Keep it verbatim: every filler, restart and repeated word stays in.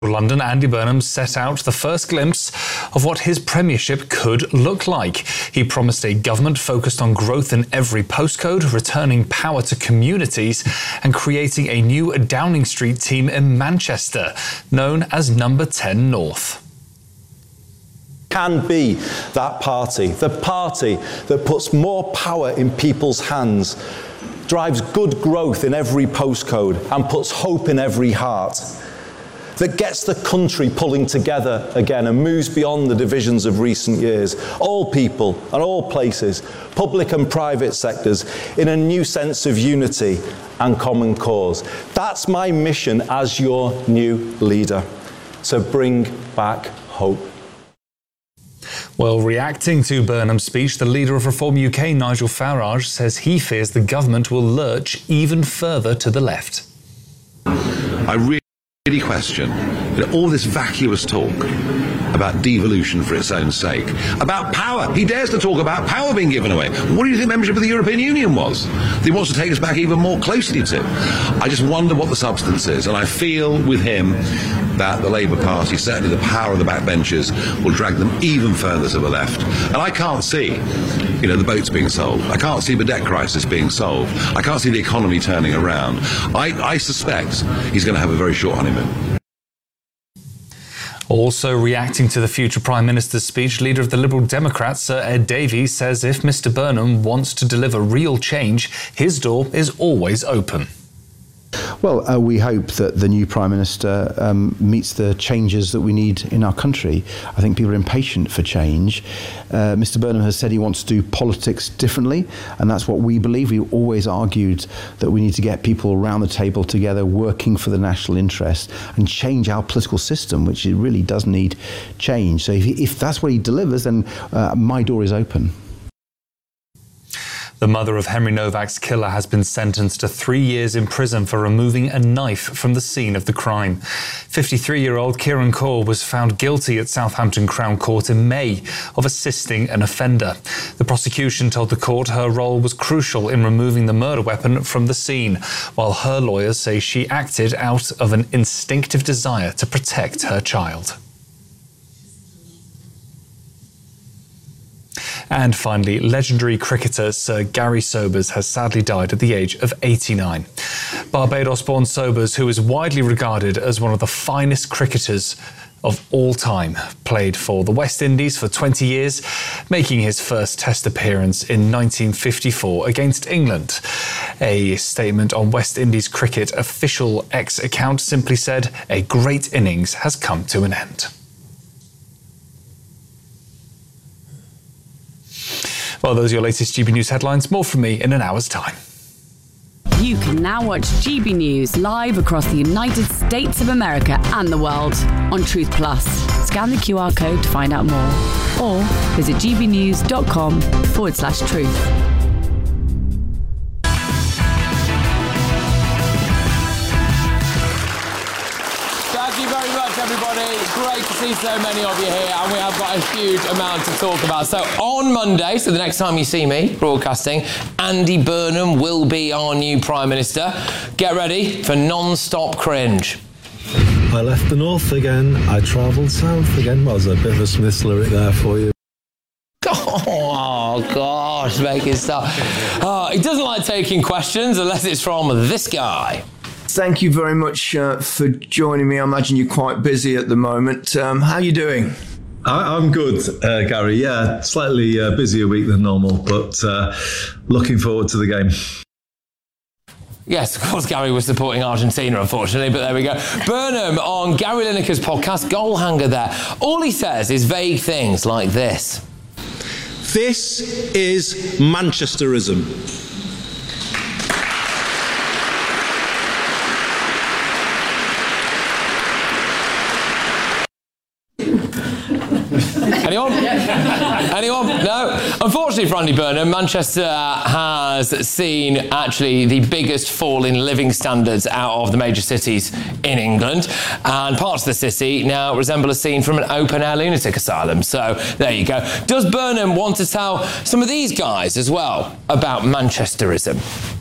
London, Andy Burnham set out the first glimpse of what his premiership could look like. He promised a government focused on growth in every postcode, returning power to communities and creating a new Downing Street team in Manchester, known as Number ten North. Can be that party, the party that puts more power in people's hands, drives good growth in every postcode and puts hope in every heart, that gets the country pulling together again and moves beyond the divisions of recent years. All people and all places, public and private sectors, in a new sense of unity and common cause. That's my mission as your new leader, to bring back hope. Well, reacting to Burnham's speech, the leader of Reform U K, Nigel Farage, says he fears the government will lurch even further to the left. I really really question you know, all this vacuous talk about devolution for its own sake, about power. He dares to talk about power being given away. What do you think membership of the European Union was? That he wants to take us back even more closely to. I just wonder what the substance is, and I feel with him that the Labour Party, certainly the power of the backbenchers, will drag them even further to the left. And I can't see, you know, the boats being solved. I can't see the debt crisis being solved. I can't see the economy turning around. I, I suspect he's going to have a very short honeymoon. Also reacting to the future Prime Minister's speech, leader of the Liberal Democrats, Sir Ed Davies, says if Mr Burnham wants to deliver real change, his door is always open. Well, uh, we hope that the new Prime Minister um, meets the changes that we need in our country. I think people are impatient for change. Uh, Mr Burnham has said he wants to do politics differently, and that's what we believe. We always argued that we need to get people around the table together working for the national interest and change our political system, which it really does need change. So if, he, if that's what he delivers, then uh, my door is open. The mother of Henry Novak's killer has been sentenced to three years in prison for removing a knife from the scene of the crime. fifty-three-year-old Kieran Kaur was found guilty at Southampton Crown Court in May of assisting an offender. The prosecution told the court her role was crucial in removing the murder weapon from the scene, while her lawyers say she acted out of an instinctive desire to protect her child. And finally, legendary cricketer Sir Gary Sobers has sadly died at the age of eighty-nine. Barbados-born Sobers, who is widely regarded as one of the finest cricketers of all time, played for the West Indies for twenty years, making his first Test appearance in nineteen fifty-four against England. A statement on West Indies Cricket official X account simply said, "A great innings has come to an end." Well, those are your latest G B News headlines. More from me in an hour's time. You can now watch G B News live across the United States of America and the world on Truth Plus. Scan the Q R code to find out more, or visit gbnews.com forward slash truth. Thank you very much, everybody. It's great to see so many of you here, and we have got a huge amount to talk about. So on Monday, so the next time you see me broadcasting, Andy Burnham will be our new Prime Minister. Get ready for non-stop cringe. I left the north again, I travelled south again. Well, there's a bit of a Smiths lyric there for you. Oh, gosh, make it stop. Oh, he doesn't like taking questions unless it's from this guy. Thank you very much uh, for joining me. I imagine you're quite busy at the moment. Um, how are you doing? I, I'm good, uh, Gary. Yeah, slightly uh, busier week than normal, but uh, looking forward to the game. Yes, of course, Gary was supporting Argentina, unfortunately, but there we go. Burnham on Gary Lineker's podcast, Goal Hanger there. All he says is vague things like this. This is Manchesterism. Anyone? Anyone? No? Unfortunately for Andy Burnham, Manchester has seen actually the biggest fall in living standards out of the major cities in England, and parts of the city now resemble a scene from an open-air lunatic asylum. So there you go. Does Burnham want to tell some of these guys as well about Manchesterism?